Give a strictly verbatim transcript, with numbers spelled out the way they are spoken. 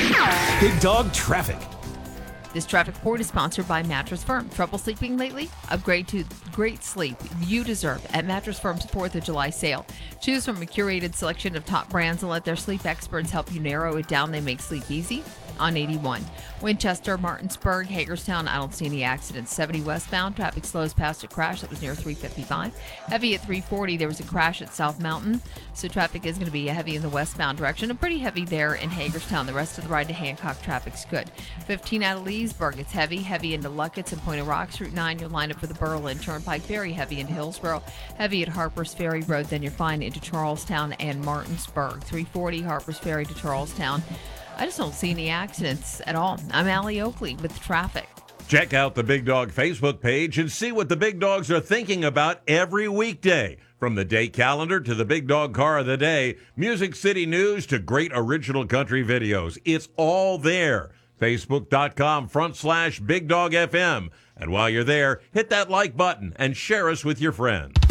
Big Dog Traffic. This traffic report is sponsored by Mattress Firm. Trouble sleeping lately? Upgrade to great sleep you deserve at Mattress Firm's fourth of July sale. Choose from a curated selection of top brands and let their sleep experts help you narrow it down. They make sleep easy. On eighty-one, Winchester, Martinsburg, Hagerstown. I don't see any accidents. seventy westbound. Traffic slows past a crash that was near three fifty-five. Heavy at three forty. There was a crash at South Mountain. So traffic is going to be heavy in the westbound direction and pretty heavy there in Hagerstown. The rest of the ride to Hancock traffic's good. fifteen out of Leesburg. It's heavy. Heavy into Luckett's and Point of Rocks. Route nine, you'll line up for the Berlin Turnpike. Very heavy into Hillsborough. Heavy at Harper's Ferry Road. Then you're fine into Charlestown and Martinsburg. three forty Harper's Ferry to Charlestown. I just don't see any accidents at all. I'm Allie Oakley with traffic. Check out the Big Dog Facebook page and see what the Big Dogs are thinking about every weekday. From the day calendar to the Big Dog Car of the Day, Music City News to great original country videos. It's all there. Facebook.com front slash Big Dog F M. And while you're there, hit that like button and share us with your friends.